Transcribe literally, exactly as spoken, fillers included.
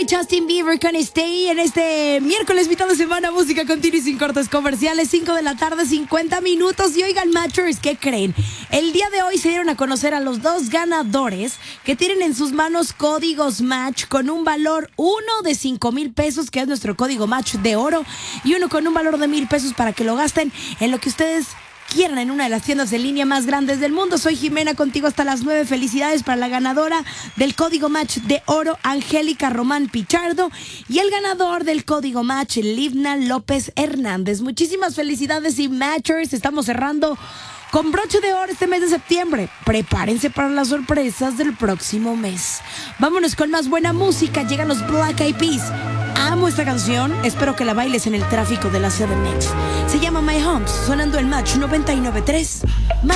Justin Bieber con Stay en este miércoles, mitad de semana, música continua y sin cortes comerciales, cinco de la tarde, cincuenta minutos. Y oigan, Matchers, ¿qué creen? El día de hoy se dieron a conocer a los dos ganadores que tienen en sus manos códigos Match con un valor, uno de cinco mil pesos, que es nuestro código Match de oro, y uno con un valor de mil pesos para que lo gasten en lo que ustedes quieran en una de las tiendas en línea más grandes del mundo. Soy Jimena, contigo hasta las nueve. Felicidades para la ganadora del código Match de oro, Angélica Román Pichardo, y el ganador del código Match, Livna López Hernández. Muchísimas felicidades y Matchers, estamos cerrando con broche de oro este mes de septiembre. Prepárense para las sorpresas del próximo mes. Vámonos con más buena música. Llegan los Black Eyed Peas. Amo esta canción, espero que la bailes en el tráfico de la C D M X. Se llama My Homes, sonando el Match noventa y nueve punto tres. Match.